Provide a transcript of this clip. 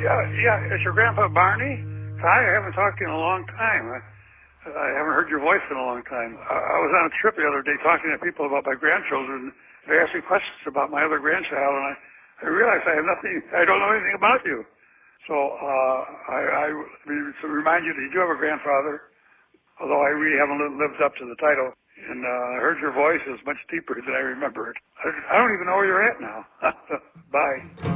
Yeah. Is your grandpa Barney? Hi, I haven't talked to you in a long time. I haven't heard your voice in a long time. I was on a trip the other day talking to people about my grandchildren. They asked me questions about my other grandchild, and I realized I don't know anything about you. So I to remind you that you do have a grandfather, although I really haven't lived up to the title. And I heard your voice is much deeper than I remember it. I don't even know where you're at now. Bye.